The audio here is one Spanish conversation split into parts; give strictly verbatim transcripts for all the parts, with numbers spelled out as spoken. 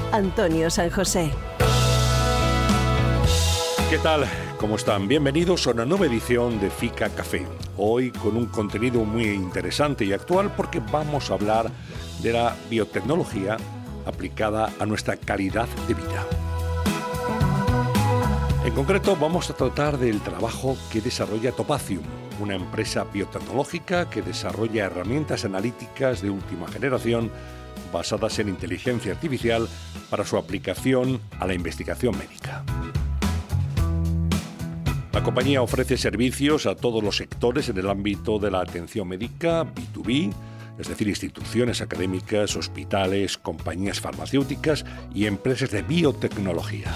Antonio San José. ¿Qué tal? ¿Cómo están? Bienvenidos a una nueva edición de FICA Café. Hoy con un contenido muy interesante y actual porque vamos a hablar de la biotecnología aplicada a nuestra calidad de vida. En concreto vamos a tratar del trabajo que desarrolla Topacium, una empresa biotecnológica que desarrolla herramientas analíticas de última generación basadas en inteligencia artificial para su aplicación a la investigación médica. La compañía ofrece servicios a todos los sectores en el ámbito de la atención médica B dos B, es decir, instituciones académicas, hospitales, compañías farmacéuticas y empresas de biotecnología.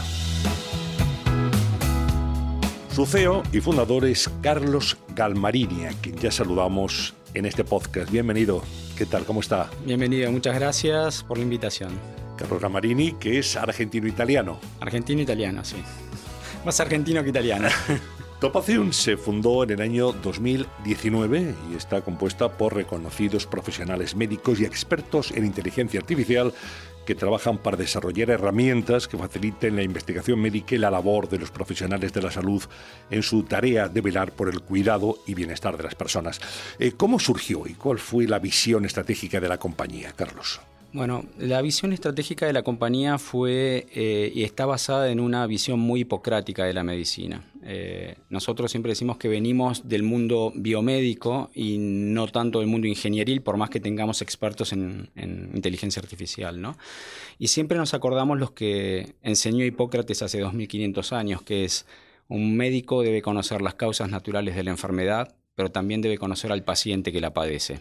Su C E O y fundador es Carlos Galmarini, a quien ya saludamos en este podcast. Bienvenido. ¿Qué tal? ¿Cómo está? Bienvenido. Muchas gracias por la invitación. Carlos Galmarini, que es argentino-italiano. Argentino-italiano, sí. Más argentino que italiano. Topacium se fundó en el año dos mil diecinueve y está compuesta por reconocidos profesionales médicos y expertos en inteligencia artificial que trabajan para desarrollar herramientas que faciliten la investigación médica y la labor de los profesionales de la salud en su tarea de velar por el cuidado y bienestar de las personas. Eh, ¿Cómo surgió y cuál fue la visión estratégica de la compañía, Carlos? Bueno, la visión estratégica de la compañía fue eh, y está basada en una visión muy hipocrática de la medicina. Eh, nosotros siempre decimos que venimos del mundo biomédico y no tanto del mundo ingenieril, por más que tengamos expertos en, en inteligencia artificial, ¿no? Y siempre nos acordamos los que enseñó Hipócrates hace dos mil quinientos años, que es un médico debe conocer las causas naturales de la enfermedad, pero también debe conocer al paciente que la padece.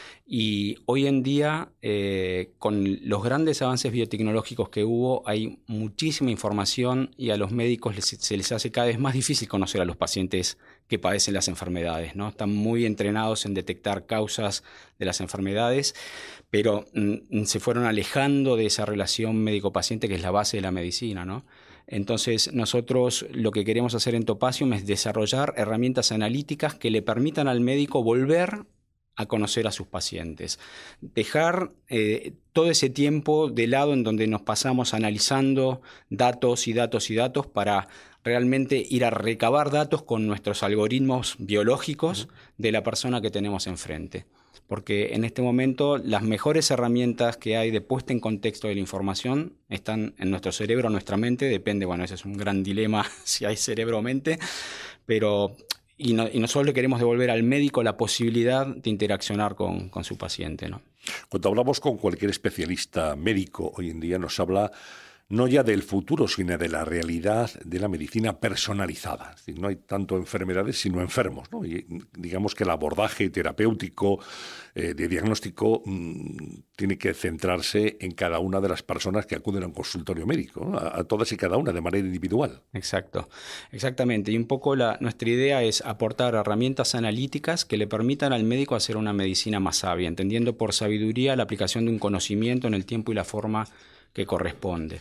Y hoy en día, eh, con los grandes avances biotecnológicos que hubo, hay muchísima información y a los médicos les, se les hace cada vez más difícil conocer a los pacientes que padecen las enfermedades, ¿no? Están muy entrenados en detectar causas de las enfermedades, pero mm, se fueron alejando de esa relación médico-paciente que es la base de la medicina, ¿no? Entonces, nosotros lo que queremos hacer en Topacium es desarrollar herramientas analíticas que le permitan al médico volver a conocer a sus pacientes. Dejar eh, todo ese tiempo de lado en donde nos pasamos analizando datos y datos y datos para realmente ir a recabar datos con nuestros algoritmos biológicos de la persona que tenemos enfrente. Porque en este momento las mejores herramientas que hay de puesta en contexto de la información están en nuestro cerebro, en nuestra mente. Depende, bueno, ese es un gran dilema si hay cerebro o mente, pero... Y, no, y nosotros le queremos devolver al médico la posibilidad de interaccionar con, con su paciente, ¿no? Cuando hablamos con cualquier especialista médico hoy en día nos habla no ya del futuro, sino de la realidad de la medicina personalizada. Es decir, no hay tanto enfermedades, sino enfermos, ¿no? Y digamos que el abordaje terapéutico, eh, de diagnóstico, mmm, tiene que centrarse en cada una de las personas que acuden a un consultorio médico, ¿no? a, a todas y cada una de manera individual. Exacto, exactamente. Y un poco la, nuestra idea es aportar herramientas analíticas que le permitan al médico hacer una medicina más sabia, entendiendo por sabiduría la aplicación de un conocimiento en el tiempo y la forma que corresponde.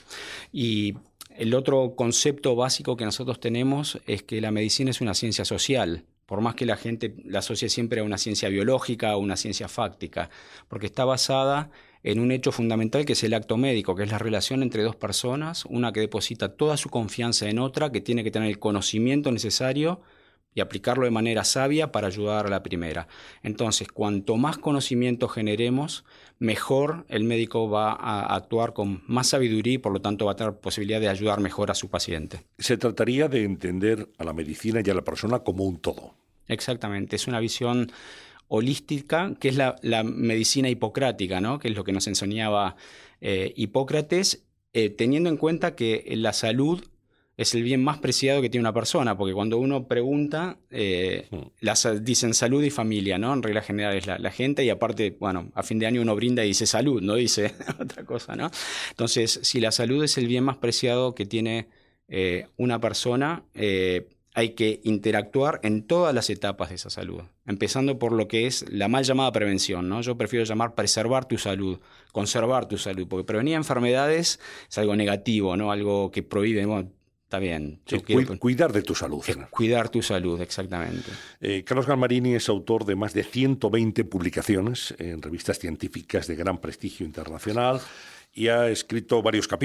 Y el otro concepto básico que nosotros tenemos es que la medicina es una ciencia social, por más que la gente la asocie siempre a una ciencia biológica o una ciencia fáctica, porque está basada en un hecho fundamental que es el acto médico, que es la relación entre dos personas, una que deposita toda su confianza en otra, que tiene que tener el conocimiento necesario y aplicarlo de manera sabia para ayudar a la primera. Entonces, cuanto más conocimiento generemos, mejor el médico va a actuar con más sabiduría y por lo tanto va a tener posibilidad de ayudar mejor a su paciente. Se trataría de entender a la medicina y a la persona como un todo. Exactamente, es una visión holística, que es la, la medicina hipocrática, ¿no? Que es lo que nos enseñaba eh, Hipócrates, eh, teniendo en cuenta que la salud es el bien más preciado que tiene una persona, porque cuando uno pregunta, eh, las, dicen salud y familia, ¿no? En regla general es la, la gente, y aparte, bueno, a fin de año uno brinda y dice salud, no dice otra cosa, ¿no? Entonces, si la salud es el bien más preciado que tiene eh, una persona, eh, hay que interactuar en todas las etapas de esa salud, empezando por lo que es la mal llamada prevención, ¿no? Yo prefiero llamar preservar tu salud, conservar tu salud, porque prevenir enfermedades es algo negativo, ¿no? Algo que prohíbe, bueno, está bien. Sí, quiero... Cuidar de tu salud. Cuidar tu salud, exactamente. Eh, Carlos Galmarini es autor de más de ciento veinte publicaciones en revistas científicas de gran prestigio internacional y ha escrito varios capítulos